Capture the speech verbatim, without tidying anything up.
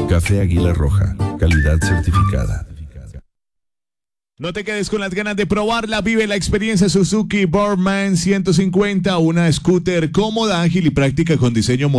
Café Águila Roja, calidad certificada. No te quedes con las ganas de probarla, vive la experiencia Suzuki Birdman ciento cincuenta, una scooter cómoda, ágil y práctica con diseño